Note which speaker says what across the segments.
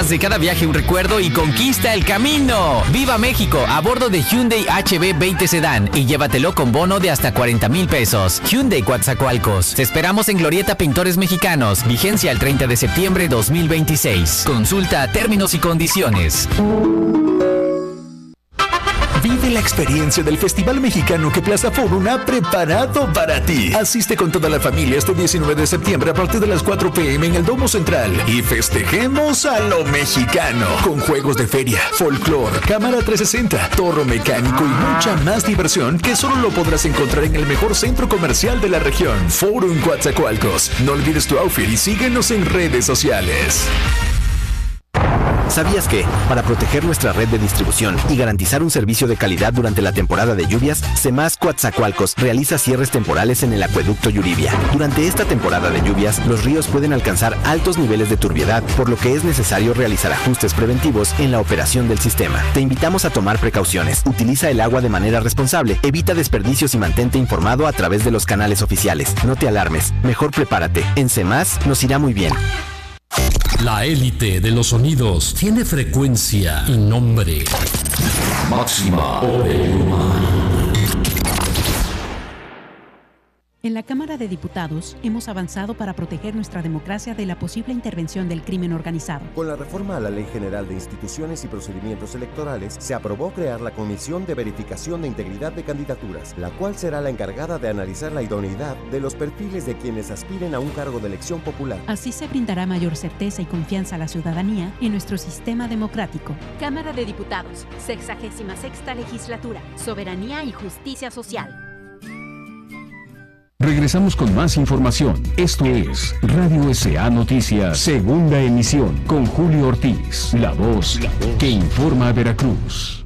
Speaker 1: Haz de cada viaje un recuerdo y conquista el camino. ¡Viva México! A bordo de Hyundai HB20 Sedán y llévatelo con bono de hasta 40,000 pesos. Hyundai Coatzacoalcos. Te esperamos en Glorieta Pintores Mexicanos. Vigencia el 30 de septiembre 2026. Consulta términos y condiciones.
Speaker 2: Vive la experiencia del Festival Mexicano que Plaza Forum ha preparado para ti. Asiste con toda la familia este 19 de septiembre a partir de las 4 p.m. en el Domo Central y festejemos a lo mexicano con juegos de feria, folclor, cámara 360, torro mecánico y mucha más diversión que solo lo podrás encontrar en el mejor centro comercial de la región, Forum Coatzacoalcos. No olvides tu outfit y síguenos en redes sociales.
Speaker 3: ¿Sabías que, para proteger nuestra red de distribución y garantizar un servicio de calidad durante la temporada de lluvias, CEMAS Coatzacoalcos realiza cierres temporales en el acueducto Yuribia? Durante esta temporada de lluvias, los ríos pueden alcanzar altos niveles de turbiedad, por lo que es necesario realizar ajustes preventivos en la operación del sistema. Te invitamos a tomar precauciones, utiliza el agua de manera responsable, evita desperdicios y mantente informado a través de los canales oficiales. No te alarmes, mejor prepárate. En CEMAS nos irá muy bien.
Speaker 4: La élite de los sonidos tiene frecuencia y nombre. Máxima Overhuman.
Speaker 5: En la Cámara de Diputados hemos avanzado para proteger nuestra democracia de la posible intervención del crimen organizado.
Speaker 6: Con la reforma a la Ley General de Instituciones y Procedimientos Electorales, se aprobó crear la Comisión de Verificación de Integridad de Candidaturas, la cual será la encargada de analizar la idoneidad de los perfiles de quienes aspiren a un cargo de elección popular.
Speaker 5: Así se brindará mayor certeza y confianza a la ciudadanía en nuestro sistema democrático.
Speaker 7: Cámara de Diputados, 66ª Legislatura, Soberanía y Justicia Social.
Speaker 8: Regresamos con más información. Esto es Radio SA Noticias, segunda emisión, con Julio Ortiz, la voz que informa a Veracruz.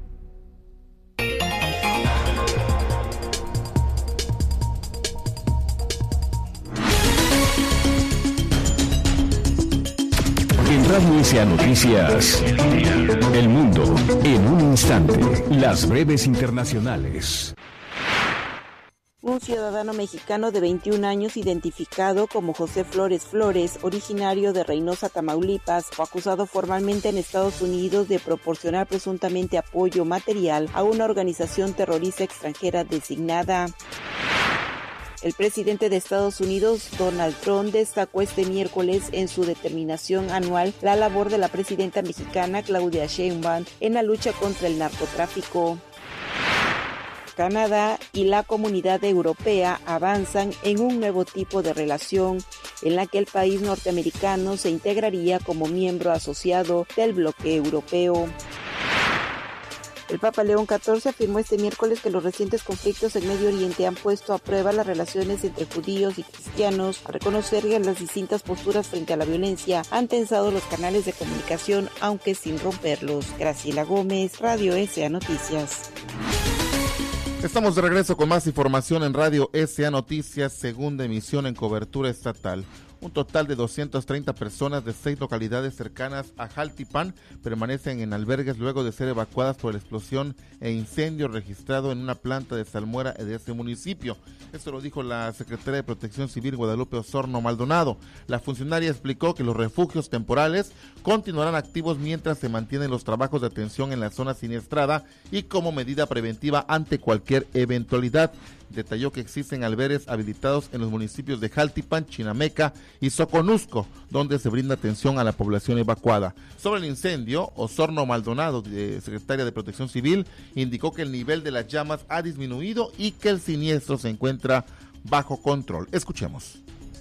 Speaker 8: En Radio SA Noticias, el mundo en un instante, las breves internacionales.
Speaker 9: Un ciudadano mexicano de 21 años identificado como José Flores, originario de Reynosa, Tamaulipas, fue acusado formalmente en Estados Unidos de proporcionar presuntamente apoyo material a una organización terrorista extranjera designada. El presidente de Estados Unidos, Donald Trump, destacó este miércoles en su determinación anual la labor de la presidenta mexicana Claudia Sheinbaum en la lucha contra el narcotráfico. Canadá y la Comunidad Europea avanzan en un nuevo tipo de relación en la que el país norteamericano se integraría como miembro asociado del bloque europeo. El Papa León XIV afirmó este miércoles que los recientes conflictos en Medio Oriente han puesto a prueba las relaciones entre judíos y cristianos. A reconocer que las distintas posturas frente a la violencia han tensado los canales de comunicación, aunque sin romperlos. Graciela Gómez, Radio SA Noticias.
Speaker 10: Estamos de regreso con más información en Radio SA Noticias, segunda emisión en cobertura estatal. Un total de 230 personas de 6 localidades cercanas a Jaltipan permanecen en albergues luego de ser evacuadas por la explosión e incendio registrado en una planta de salmuera de este municipio. Esto lo dijo la secretaria de Protección Civil Guadalupe Osorno Maldonado. La funcionaria explicó que los refugios temporales continuarán activos mientras se mantienen los trabajos de atención en la zona siniestrada y como medida preventiva ante cualquier eventualidad. Detalló que existen albergues habilitados en los municipios de Jaltipan, Chinameca y Soconusco, donde se brinda atención a la población evacuada. Sobre el incendio, Osorno Maldonado, secretaria de Protección Civil, indicó que el nivel de las llamas ha disminuido y que el siniestro se encuentra bajo control. Escuchemos.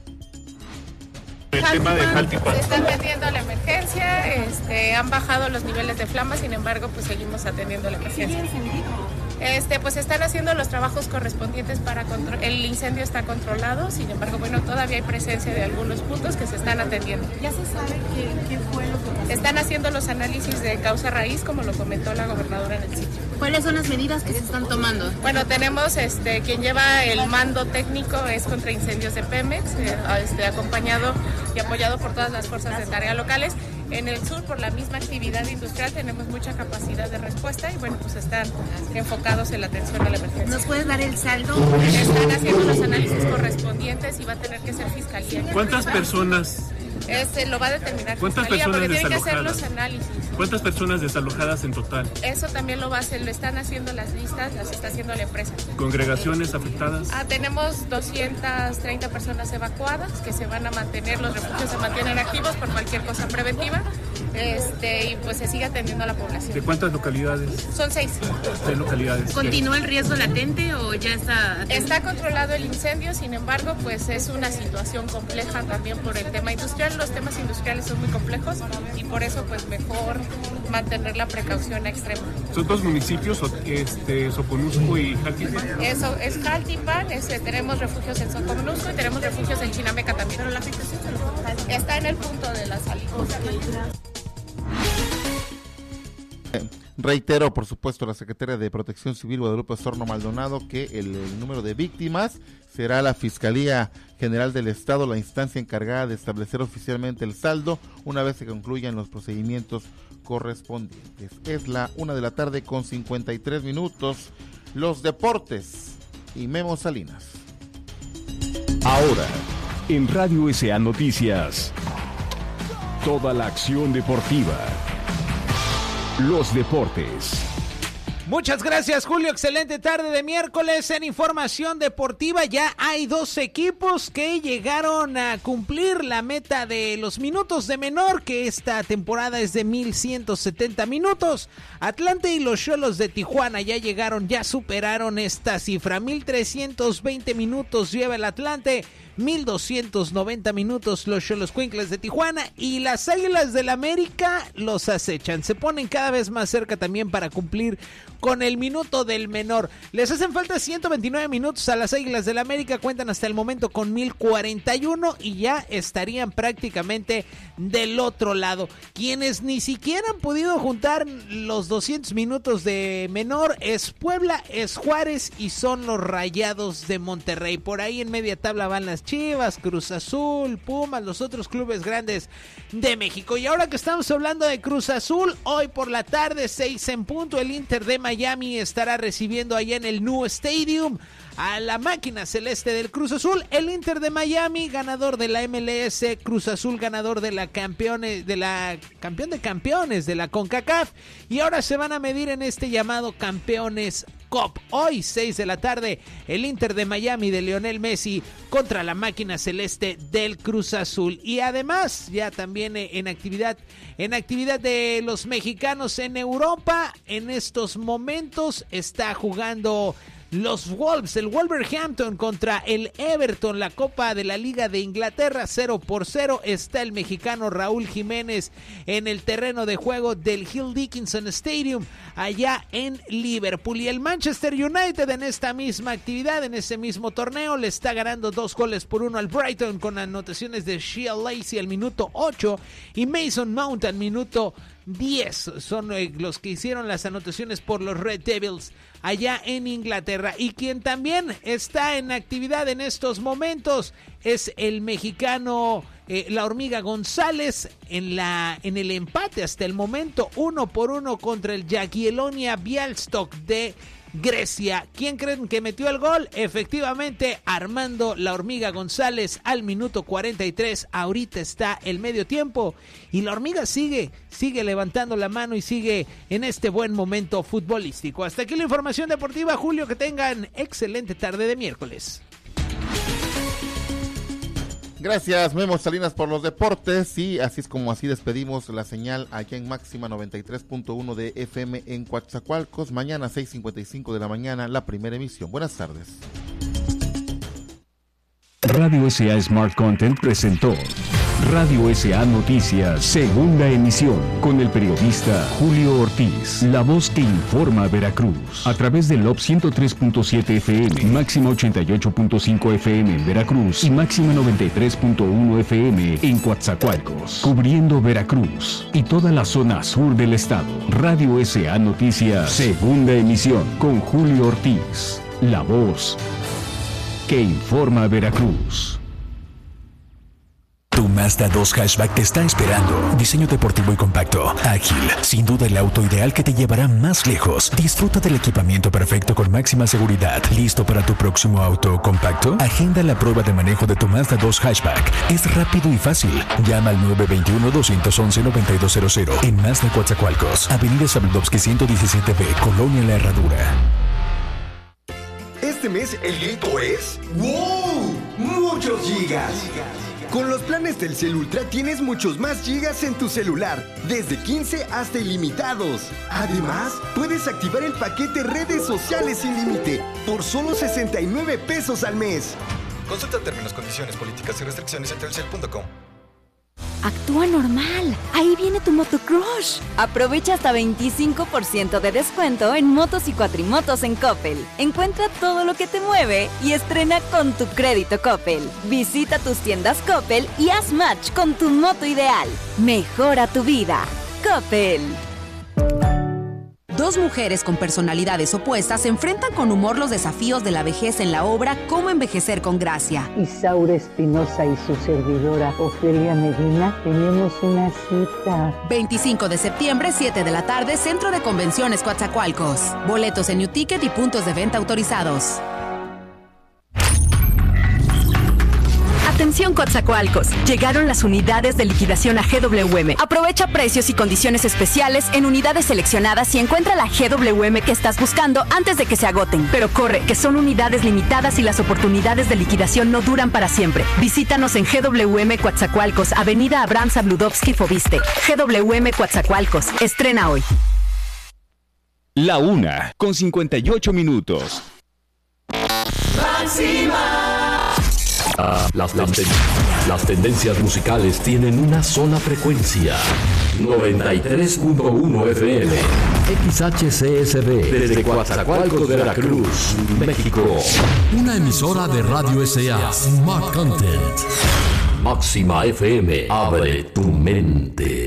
Speaker 11: El tema de Jaltipan. Se está atendiendo la emergencia, han bajado los niveles de flama, sin embargo, pues seguimos atendiendo la emergencia. Pues están haciendo los trabajos correspondientes para control. El incendio está controlado, sin embargo, bueno, todavía hay presencia de algunos puntos que se están atendiendo.
Speaker 12: ¿Ya se sabe qué fue lo que pasó?
Speaker 11: Están haciendo los análisis de causa raíz, como lo comentó la gobernadora en el sitio.
Speaker 12: ¿Cuáles son las medidas que se están tomando?
Speaker 11: Bueno, tenemos quien lleva el mando técnico es contra incendios de Pemex, acompañado y apoyado por todas las fuerzas de tarea locales. En el sur, por la misma actividad industrial, tenemos mucha capacidad de respuesta y bueno, pues están enfocados en la atención a la emergencia.
Speaker 12: ¿Nos puedes dar el saldo?
Speaker 11: Están haciendo los análisis correspondientes y va a tener que ser fiscalía.
Speaker 13: ¿Cuántas personas
Speaker 11: Lo va a determinar
Speaker 13: ¿Cuántas
Speaker 11: Fiscalía,
Speaker 13: personas
Speaker 11: porque tienen que hacer
Speaker 13: desalojadas?
Speaker 11: los análisis.
Speaker 13: ¿Cuántas personas desalojadas en total?
Speaker 11: Eso también lo va a hacer, lo están haciendo las listas, las está haciendo la empresa.
Speaker 13: ¿Congregaciones afectadas?
Speaker 11: Tenemos 230 personas evacuadas que se van a mantener, los refugios se mantienen activos por cualquier cosa preventiva, y pues se sigue atendiendo a la población.
Speaker 13: ¿De cuántas localidades?
Speaker 11: Son 6.
Speaker 13: 6 localidades.
Speaker 12: ¿Continúa el riesgo latente o ya está?
Speaker 11: Está controlado el incendio, sin embargo, pues es una situación compleja también por el tema industrial. Los temas industriales son muy complejos y por eso pues mejor mantener la precaución extrema.
Speaker 13: ¿Son 2 municipios, Soconusco y Jaltipan?
Speaker 11: Eso es Jaltipan, tenemos refugios en Soconusco y tenemos refugios en Chinameca también. Pero la afectación está en el punto de la salida.
Speaker 10: Reitero, por supuesto, la secretaria de Protección Civil, Guadalupe Osorno Maldonado, que el número de víctimas será la Fiscalía General del Estado, la instancia encargada de establecer oficialmente el saldo una vez se concluyan los procedimientos correspondientes. Es la 1:53 p.m. Los deportes y Memo Salinas.
Speaker 8: Ahora, en Radio SA Noticias, toda la acción deportiva. Los deportes.
Speaker 14: Muchas gracias, Julio. Excelente tarde de miércoles. En información deportiva ya hay 2 equipos que llegaron a cumplir la meta de los minutos de menor, que esta temporada es de 1,170 minutos. Atlante y los Xolos de Tijuana ya superaron esta cifra. 1,320 minutos lleva el Atlante, 1,290 minutos los Xoloscuincles de Tijuana, y las Águilas del América los acechan. Se ponen cada vez más cerca también para cumplir con el minuto del menor. Les hacen falta 129 minutos a las Águilas del América, cuentan hasta el momento con 1,041 y ya estarían prácticamente del otro lado. Quienes ni siquiera han podido juntar los 200 minutos de menor es Puebla, es Juárez y son los Rayados de Monterrey. Por ahí en media tabla van las Chivas, Cruz Azul, Pumas, los otros clubes grandes de México. Y ahora que estamos hablando de Cruz Azul, hoy por la tarde, 6 en punto, el Inter de Miami estará recibiendo allá en el Nou Stadium a la máquina celeste del Cruz Azul. El Inter de Miami, ganador de la MLS, Cruz Azul, ganador de la campeón de campeones de la CONCACAF, y ahora se van a medir en este llamado Campeones Cup. Hoy 6 de la tarde, el Inter de Miami de Lionel Messi contra la máquina celeste del Cruz Azul. Y además, ya también en actividad de los mexicanos en Europa, en estos momentos está jugando los Wolves, el Wolverhampton contra el Everton, la Copa de la Liga de Inglaterra, 0-0. Está el mexicano Raúl Jiménez en el terreno de juego del Hill Dickinson Stadium, allá en Liverpool. Y el Manchester United en esta misma actividad, en ese mismo torneo, le está ganando 2-1 al Brighton, con anotaciones de Shea Lacey al minuto 8 y Mason Mount al minuto 10. Son los que hicieron las anotaciones por los Red Devils allá en Inglaterra. Y quien también está en actividad en estos momentos es el mexicano La Hormiga González en el empate hasta el momento 1-1 contra el Jagiellonia Białystok de Grecia. ¿Quién creen que metió el gol? Efectivamente, Armando La Hormiga González al minuto 43. Ahorita está el medio tiempo y La Hormiga sigue levantando la mano y sigue en este buen momento futbolístico. Hasta aquí la información deportiva, Julio. Que tengan excelente tarde de miércoles.
Speaker 10: Gracias, Memo Salinas, por los deportes. Y así despedimos la señal allá en máxima 93.1 de FM en Coatzacoalcos. Mañana 6:55 de la mañana, la primera emisión. Buenas tardes.
Speaker 8: Radio SA Smart Content presentó Radio SA Noticias, segunda emisión, con el periodista Julio Ortiz, la voz que informa a Veracruz, a través del LOP 103.7 FM, máxima 88.5 FM en Veracruz y máxima 93.1 FM en Coatzacoalcos, cubriendo Veracruz y toda la zona sur del estado. Radio SA Noticias, segunda emisión, con Julio Ortiz, la voz que informa a Veracruz.
Speaker 2: Tu Mazda 2 Hatchback te está esperando. Diseño deportivo y compacto, ágil, sin duda el auto ideal que te llevará más lejos. Disfruta del equipamiento perfecto con máxima seguridad. ¿Listo para tu próximo auto compacto? Agenda la prueba de manejo de tu Mazda 2 Hatchback. Es rápido y fácil. Llama al 921-211-9200 en Mazda Coatzacoalcos, Avenida Sabludovsky 117B, Colonia La Herradura.
Speaker 15: Este mes el grito es ¡wow! ¡Muchos gigas! Con los planes Telcel Ultra tienes muchos más gigas en tu celular, desde 15 hasta ilimitados. Además, puedes activar el paquete redes sociales sin límite por solo 69 pesos al mes.
Speaker 16: Consulta términos, condiciones, políticas y restricciones en telcel.com.
Speaker 17: Actúa normal. Ahí viene tu motocrush. Aprovecha hasta 25% de descuento en motos y cuatrimotos en Coppel. Encuentra todo lo que te mueve y estrena con tu crédito Coppel. Visita tus tiendas Coppel y haz match con tu moto ideal. Mejora tu vida. Coppel.
Speaker 18: Dos mujeres con personalidades opuestas se enfrentan con humor los desafíos de la vejez en la obra Cómo envejecer con gracia.
Speaker 19: Isaura Espinosa y su servidora Ofelia Medina tenemos una cita.
Speaker 18: 25 de septiembre, 7 de la tarde, Centro de Convenciones Coatzacoalcos. Boletos en Newticket y puntos de venta autorizados.
Speaker 20: Atención Coatzacoalcos, llegaron las unidades de liquidación a GWM. Aprovecha precios y condiciones especiales en unidades seleccionadas y encuentra la GWM que estás buscando antes de que se agoten. Pero corre, que son unidades limitadas y las oportunidades de liquidación no duran para siempre. Visítanos en GWM Coatzacoalcos, Avenida Abraham Sabludovsky Fobiste. GWM Coatzacoalcos, estrena hoy.
Speaker 8: La 1:58.
Speaker 4: ¡Máxima! Las tendencias musicales tienen una sola frecuencia. 93.1 FM. XHCSB. Desde Coatzacoalcos, Veracruz, México. Una emisora de Radio S.A. Smart Content. Máxima FM. Abre tu mente.